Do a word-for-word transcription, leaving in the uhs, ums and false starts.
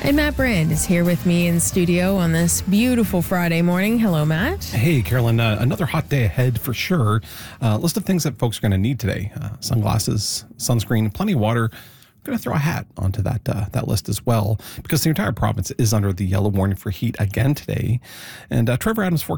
And Matt Brand is here with me in studio on this beautiful Friday morning. Hello, Matt. Hey, Carolyn. Uh, another hot day ahead for sure. Uh, list of things that folks are going to need today. Uh, sunglasses, sunscreen, plenty of water. I'm going to throw a hat onto that uh, that list as well because the entire province is under the yellow warning for heat again today. And uh, Trevor Adams forecast